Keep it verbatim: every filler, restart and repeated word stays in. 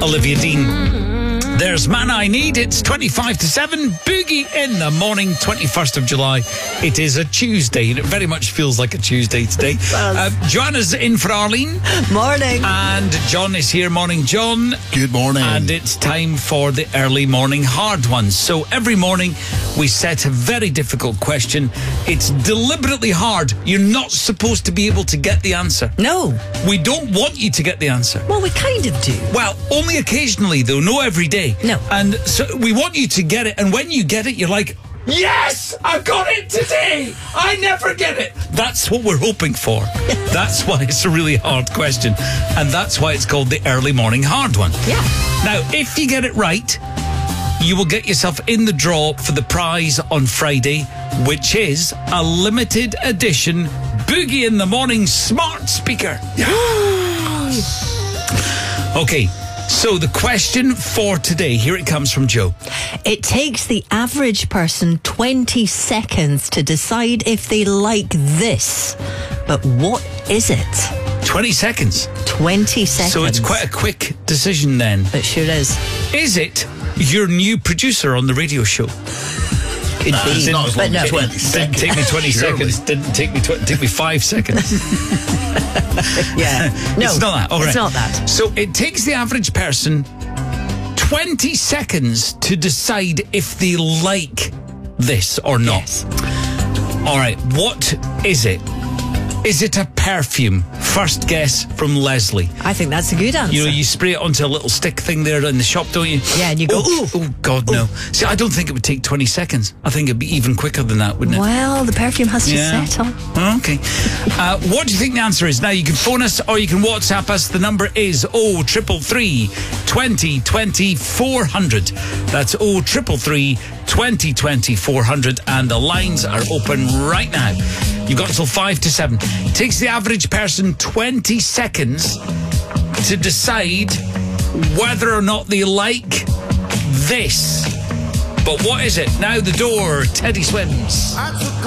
Olivia Dean. There's Man I Need. It's twenty-five to seven. Boogie in the morning, twenty-first of July. It is a Tuesday, and it very much feels like a Tuesday today. Uh, Joanna's in for Arlene. Morning. And John is here. Morning, John. Good morning. And it's time for the early morning hard ones. So every morning we set a very difficult question. It's deliberately hard. You're not supposed to be able to get the answer. No. We don't want you to get the answer. Well, we kind of do. Well, only occasionally, though, no every day. No. And so we want you to get it, and when you get it, you're like, yes, I got it today. I never get it. That's what we're hoping for. That's why it's a really hard question, and that's why it's called the early morning hard one. Yeah. Now, if you get it right, you will get yourself in the draw for the prize on Friday, which is a limited edition Boogie in the Morning smart speaker. Okay, so the question for today, here it comes from Joe. It takes the average person twenty seconds to decide if they like this. But what is it? twenty seconds. twenty seconds. So it's quite a quick decision then. It sure is. Is it your new producer on the radio show? Could Nah, be. it's not as long But no. as twenty Didn't seconds. take me twenty Surely. seconds. Didn't take me tw- take me five seconds. Yeah. No. It's not that. All right. It's not that. So it takes the average person twenty seconds to decide if they like this or not. Yes. All right. What is it? Is it a perfume? First guess from Leslie. I think that's a good answer. You know, you spray it onto a little stick thing there in the shop, don't you? Yeah, and you go, Oh, oh God, no. See, I don't think it would take twenty seconds. I think it'd be even quicker than that, wouldn't it? Well, the perfume has to Yeah. settle. Okay. Uh, what do you think the answer is? Now, you can phone us or you can WhatsApp us. The number is oh triple three, twenty, twenty, four hundred. That's oh triple three, twenty, twenty, four hundred. And the lines are open right now. You've got until five to seven. It takes the average person twenty seconds to decide whether or not they like this. But what is it? Now the door, Teddy Swims.